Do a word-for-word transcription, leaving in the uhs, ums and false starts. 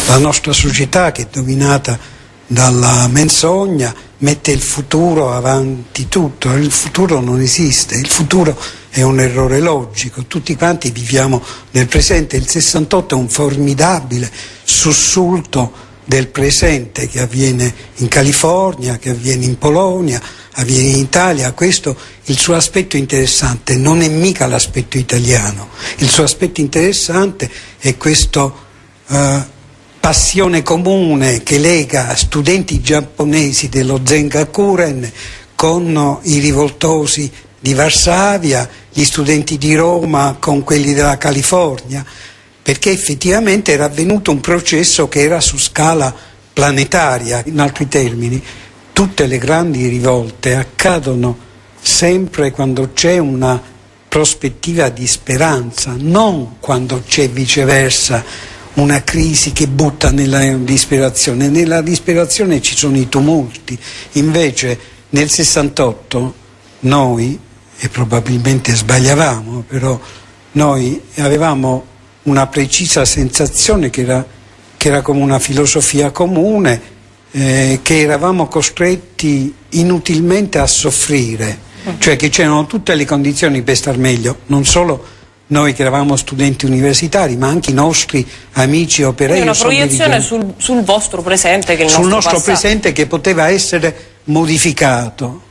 La nostra società, che è dominata dalla menzogna, mette il futuro avanti tutto. Il futuro non esiste, il futuro è un errore logico. Tutti quanti viviamo nel presente. Il sessantotto è un formidabile sussulto del presente che avviene in California, che avviene in Polonia, avviene in Italia. Questo il suo aspetto interessante, non è mica l'aspetto italiano. Il suo aspetto interessante è questo eh, passione comune che lega studenti giapponesi dello Zengakuren con i rivoltosi di Varsavia, gli studenti di Roma con quelli della California, perché effettivamente era avvenuto un processo che era su scala planetaria. In altri termini, tutte le grandi rivolte accadono sempre quando c'è una prospettiva di speranza, non quando c'è viceversa una crisi che butta nella disperazione. Nella disperazione ci sono i tumulti. Invece nel sessantotto noi, e probabilmente sbagliavamo, però noi avevamo una precisa sensazione che era, che era come una filosofia comune, eh, che eravamo costretti inutilmente a soffrire, cioè che c'erano tutte le condizioni per star meglio, non solo noi che eravamo studenti universitari, ma anche i nostri amici operai. Quindi una proiezione sul, sul vostro presente che il sul nostro nostro passato. presente che poteva essere modificato.